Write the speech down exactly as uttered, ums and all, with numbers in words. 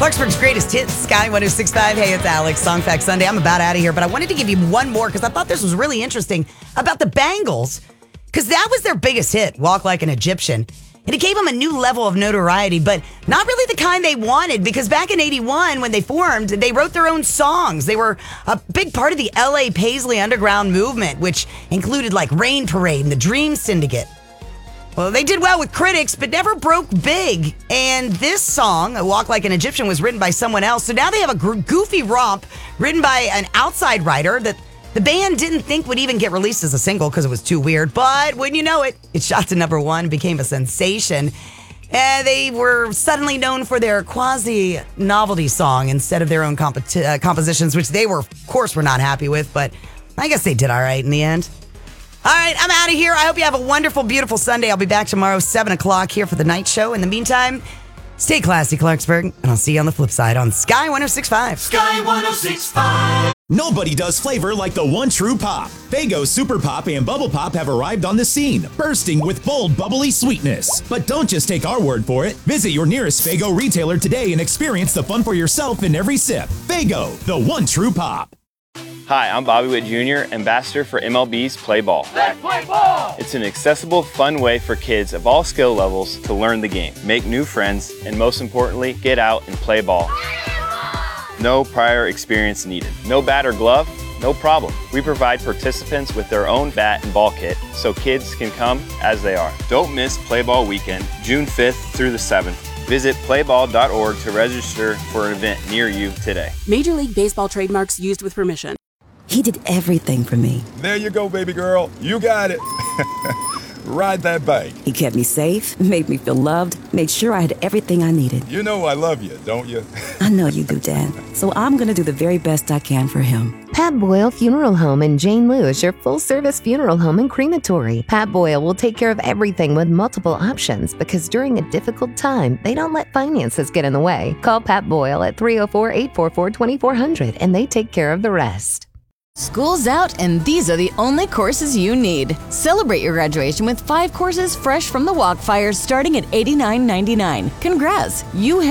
Clarksburg's greatest hits, Sky one oh six point five. Hey, it's Alex, Song Fact Sunday. I'm about out of here, but I wanted to give you one more because I thought this was really interesting about the Bangles, because that was their biggest hit, Walk Like an Egyptian. And it gave them a new level of notoriety, but not really the kind they wanted, because back in eighty-one, when they formed, they wrote their own songs. They were a big part of the L A Paisley Underground movement, which included like Rain Parade and the Dream Syndicate. Well, they did well with critics, but never broke big. And this song, Walk Like an Egyptian, was written by someone else. So now they have a goofy romp written by an outside writer that the band didn't think would even get released as a single because it was too weird. But wouldn't you know it, it shot to number one, became a sensation. And they were suddenly known for their quasi-novelty song instead of their own comp- uh, compositions, which they were, of course, were not happy with. But I guess they did all right in the end. All right, I'm out of here. I hope you have a wonderful, beautiful Sunday. I'll be back tomorrow, seven o'clock here for the night show. In the meantime, stay classy, Clarksburg, and I'll see you on the flip side on Sky one oh six point five. Sky one oh six point five. Nobody does flavor like the one true pop. Faygo Super Pop and Bubble Pop have arrived on the scene, bursting with bold, bubbly sweetness. But don't just take our word for it. Visit your nearest Faygo retailer today and experience the fun for yourself in every sip. Faygo, the one true pop. Hi, I'm Bobby Witt Junior, ambassador for M L B's Play Ball. Let's play ball! It's an accessible, fun way for kids of all skill levels to learn the game, make new friends, and most importantly, get out and play ball. No prior experience needed. No bat or glove? No problem. We provide participants with their own bat and ball kit so kids can come as they are. Don't miss Play Ball Weekend, June fifth through the seventh. Visit play ball dot org to register for an event near you today. Major League Baseball trademarks used with permission. He did everything for me. There you go, baby girl. You got it. Ride that bike. He kept me safe, made me feel loved, made sure I had everything I needed. You know I love you, don't you? I know you do, Dad. So I'm going to do the very best I can for him. Pat Boyle Funeral Home in Jane Lou is your full-service funeral home and crematory. Pat Boyle will take care of everything with multiple options because during a difficult time, they don't let finances get in the way. Call Pat Boyle at three oh four, eight four four, two four zero zero and they take care of the rest. School's out, and these are the only courses you need. Celebrate your graduation with five courses fresh from the Walkfires starting at eighty-nine ninety-nine. Congrats! You